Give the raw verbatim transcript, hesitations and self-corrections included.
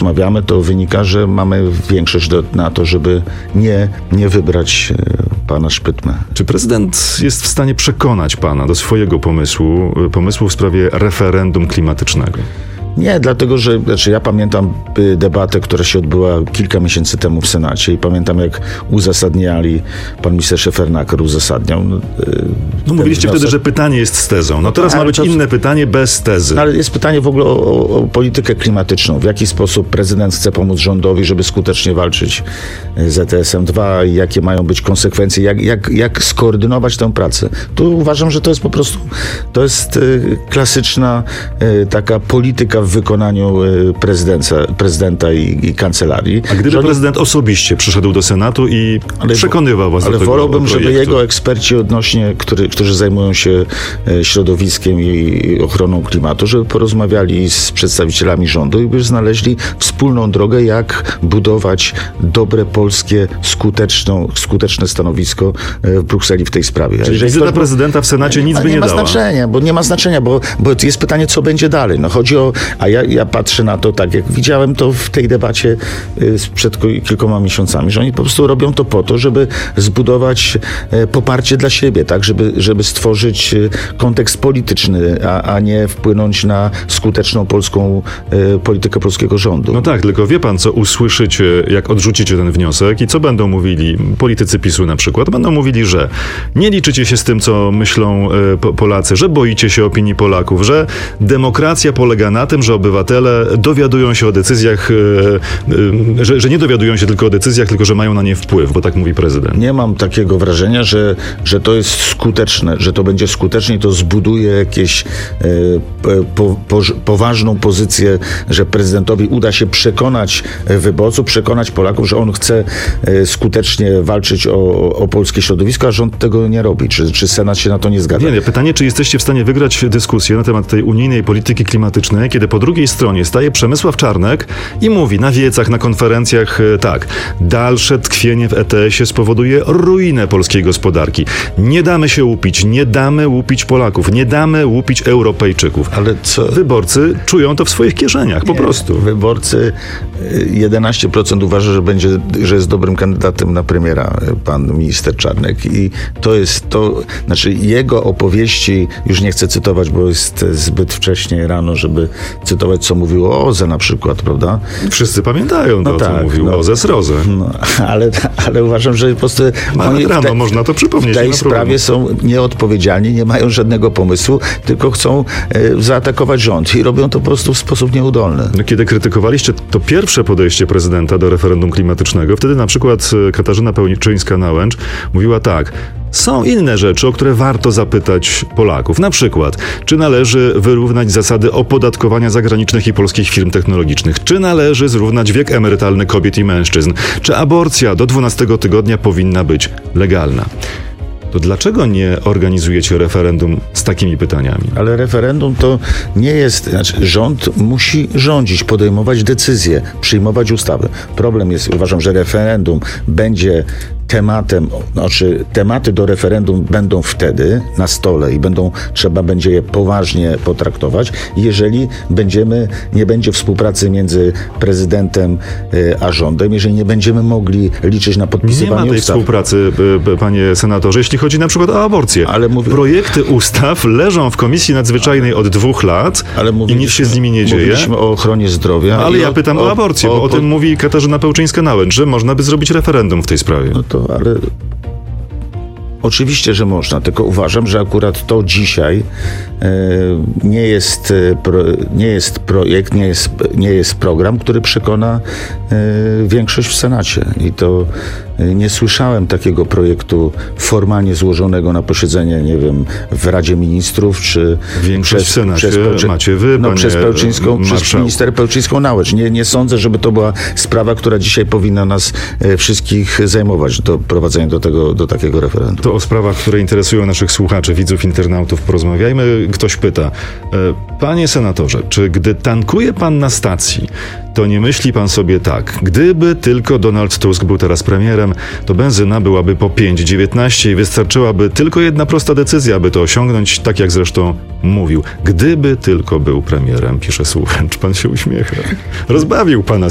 rozmawiamy, to wynika, że mamy większość do, na to, żeby nie, nie wybrać pana Szpytmę. Czy prezydent jest w stanie przekonać pana do swojego pomysłu, pomysłu w sprawie referendum klimatycznego? Nie, dlatego, że znaczy ja pamiętam debatę, która się odbyła kilka miesięcy temu w Senacie i pamiętam, jak uzasadniali, pan minister Szefernaker uzasadniał. No, no mówiliście wniosek. Wtedy, że pytanie jest z tezą. No teraz ma być to, inne pytanie bez tezy. No, ale jest pytanie w ogóle o, o, o politykę klimatyczną. W jaki sposób prezydent chce pomóc rządowi, żeby skutecznie walczyć z E T S em dwa i jakie mają być konsekwencje, jak, jak, jak skoordynować tę pracę. Tu uważam, że to jest po prostu, to jest y, klasyczna y, taka polityka w wykonaniu prezydenta i, i kancelarii. A gdyby oni... prezydent osobiście przyszedł do Senatu i ale, przekonywał was ale do tego wolałbym, projektu. żeby jego eksperci odnośnie, który, którzy zajmują się środowiskiem i ochroną klimatu, żeby porozmawiali z przedstawicielami rządu i by znaleźli wspólną drogę, jak budować dobre polskie, skuteczną, skuteczne stanowisko w Brukseli w tej sprawie. Czyli Jeżeli wizyta ktoś... prezydenta w Senacie nic by nie, nie ma dała. Znaczenia, bo nie ma znaczenia, bo, bo jest pytanie, co będzie dalej. No chodzi o A ja, ja patrzę na to tak, jak widziałem to w tej debacie sprzed kilkoma miesiącami, że oni po prostu robią to po to, żeby zbudować poparcie dla siebie, tak, żeby, żeby stworzyć kontekst polityczny, a, a nie wpłynąć na skuteczną polską politykę polskiego rządu. No tak, tylko wie pan, co usłyszycie, jak odrzucicie ten wniosek i co będą mówili politycy PiSu na przykład? Będą mówili, że nie liczycie się z tym, co myślą Polacy, że boicie się opinii Polaków, że demokracja polega na tym, że obywatele dowiadują się o decyzjach, że, że nie dowiadują się tylko o decyzjach, tylko że mają na nie wpływ, bo tak mówi prezydent. Nie mam takiego wrażenia, że, że to jest skuteczne, że to będzie skuteczne i to zbuduje jakieś e, po, po, poważną pozycję, że prezydentowi uda się przekonać wyborców, przekonać Polaków, że on chce e, skutecznie walczyć o, o polskie środowisko, a rząd tego nie robi. Czy, czy Senat się na to nie zgadza? Nie, nie. Pytanie, czy jesteście w stanie wygrać dyskusję na temat tej unijnej polityki klimatycznej, kiedy po drugiej stronie staje Przemysław Czarnek i mówi na wiecach, na konferencjach tak, dalsze tkwienie w E T S ie spowoduje ruinę polskiej gospodarki. Nie damy się łupić, nie damy łupić Polaków, nie damy łupić Europejczyków. Ale co? Wyborcy czują to w swoich kieszeniach, po nie, prostu. Wyborcy jedenaście procent uważa, że będzie, że jest dobrym kandydatem na premiera pan minister Czarnek i to jest to, znaczy jego opowieści, już nie chcę cytować, bo jest zbyt wcześnie rano, żeby cytować, co mówił o O Z E na przykład, prawda? Wszyscy pamiętają no to, tak, co mówił no, O Z E z Rozę. No, ale, ale uważam, że po prostu oni rano te, można to przypomnieć. W tej sprawie są nieodpowiedzialni, nie mają żadnego pomysłu, tylko chcą e, zaatakować rząd i robią to po prostu w sposób nieudolny. No, kiedy krytykowaliście to pierwsze podejście prezydenta do referendum klimatycznego, wtedy na przykład Katarzyna Pełczyńska-Nałęcz mówiła tak: są inne rzeczy, o które warto zapytać Polaków. Na przykład, czy należy wyrównać zasady opodatkowania zagranicznych i polskich firm technologicznych? Czy należy zrównać wiek emerytalny kobiet i mężczyzn? Czy aborcja do dwunastego tygodnia powinna być legalna? To dlaczego nie organizujecie referendum z takimi pytaniami? Ale referendum to nie jest... Znaczy, rząd musi rządzić, podejmować decyzje, przyjmować ustawy. Problem jest, uważam, że referendum będzie tematem, znaczy tematy do referendum będą wtedy na stole i będą, trzeba będzie je poważnie potraktować, jeżeli będziemy, nie będzie współpracy między prezydentem y, a rządem, jeżeli nie będziemy mogli liczyć na podpisywanie ustaw. Nie ma tej ustaw. współpracy, panie senatorze, jeśli chodzi na przykład o aborcję. Ale mówię... Projekty ustaw leżą w Komisji Nadzwyczajnej od dwóch lat ale i nic się z nimi nie dzieje. Mówiliśmy o ochronie zdrowia. Ale ja o, pytam o, o aborcję, o, bo o, o tym mówi Katarzyna Pełczyńska-Nałęcz, że można by zrobić referendum w tej sprawie. No to ale oczywiście, że można, tylko uważam, że akurat to dzisiaj e, nie jest, e, pro, nie jest projekt, nie jest, nie jest program, który przekona e, większość w Senacie. I to e, nie słyszałem takiego projektu formalnie złożonego na posiedzenie, nie wiem, w Radzie Ministrów, czy większość przez, w Senacie przez, Pełczy, macie wy, no, panie przez Pełczyńską, marszałku. przez minister Pełczyńską-Nałęcz. Nie, nie sądzę, żeby to była sprawa, która dzisiaj powinna nas e, wszystkich zajmować, do prowadzenia do tego, do takiego referendum. To o sprawach, które interesują naszych słuchaczy, widzów, internautów porozmawiajmy. Ktoś pyta: panie senatorze, czy gdy tankuje pan na stacji, to nie myśli pan sobie tak: gdyby tylko Donald Tusk był teraz premierem, to benzyna byłaby po pięć dziewiętnaście i wystarczyłaby tylko jedna prosta decyzja, aby to osiągnąć, tak jak zresztą mówił. Gdyby tylko był premierem, pisze słuchacz. Pan się uśmiecha. Rozbawił pana